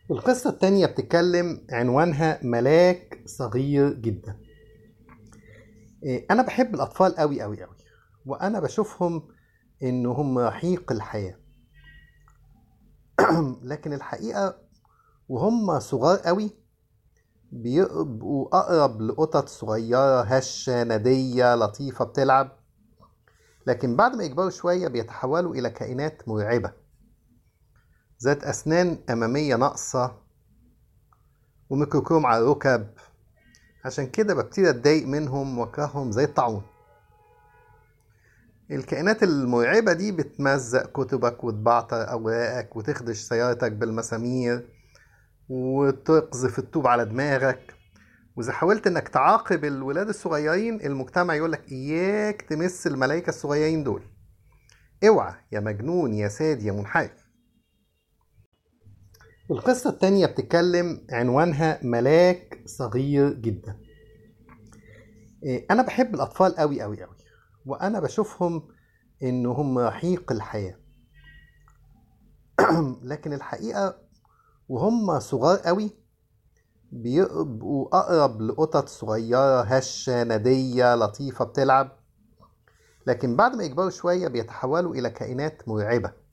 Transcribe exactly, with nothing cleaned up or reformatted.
القصة التانية بتتكلم عنوانها ملاك صغير جدا. إيه، أنا بحب الأطفال أوي أوي أوي، وأنا بشوفهم إنهم رحيق الحياة. لكن الحقيقة وهم صغار أوي بيبقوا أقرب لقطط صغيرة هشة ندية لطيفة بتلعب. لكن بعد ما يكبروا شوية بيتحولوا إلى كائنات مرعبة، ذات أسنان أمامية ناقصة وميكروكروم على الركب. عشان كده ببتدي أتضايق منهم وأكرههم زي الطاعون. الكائنات المرعبة دي بتمزق كتبك وتبعتر أوراقك وتخدش سيارتك بالمسامير وتقذف الطوب على دماغك. وإذا حاولت إنك تعاقب الولاد الصغيرين المجتمع يقولك إياك تمس الملايكة الصغيرين دول، اوعى يا مجنون يا ساد يا منحرف. القصة التانية بتتكلم عنوانها ملاك صغير جدا. إيه، أنا بحب الأطفال أوي أوي أوي، وأنا بشوفهم إنهم رحيق الحياة. لكن الحقيقة وهم صغار قوي بيبقوا أقرب لقطط صغيرة هشة ندية لطيفة بتلعب. لكن بعد ما يكبروا شوية بيتحولوا إلى كائنات مرعبة،